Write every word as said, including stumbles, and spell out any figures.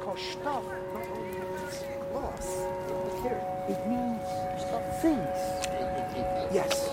for stuff not only means cloth. Look here. It means stuff, things. Yes.